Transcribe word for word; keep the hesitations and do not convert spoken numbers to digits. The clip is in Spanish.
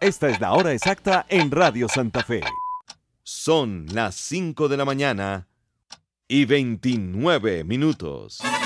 Esta es la hora exacta en Radio Santa Fe. Son las cinco de la mañana y veintinueve minutos.